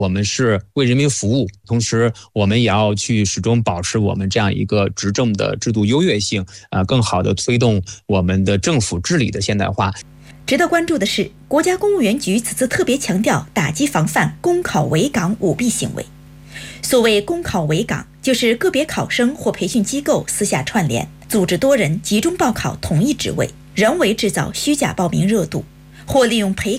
我们是为人民服务，同时我们也要去始终保持我们这样一个执政的制度优越性，更好地推动我们的政府治理的现代化。 值得关注的是，国家公务员局此次特别强调打击防范公考围岗舞弊行为。所谓公考围岗，就是个别考生或培训机构私下串联，组织多人集中报考同一职位，人为制造虚假报名热度，或利用陪